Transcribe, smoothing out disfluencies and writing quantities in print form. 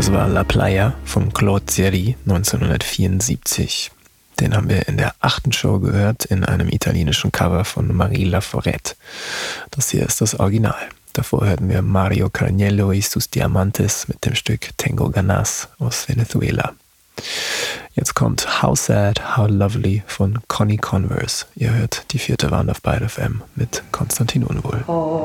Das war La Playa von Claude Zeri 1974. Den haben wir in der 8. Show gehört, in einem italienischen Cover von Marie Laforette. Das hier ist das Original. Davor hörten wir Mario Carniello y sus Diamantes mit dem Stück Tengo Ganas aus Venezuela. Jetzt kommt How Sad, How Lovely von Connie Converse. Ihr hört die 4. Wand auf Byte FM mit Konstantin Unwohl.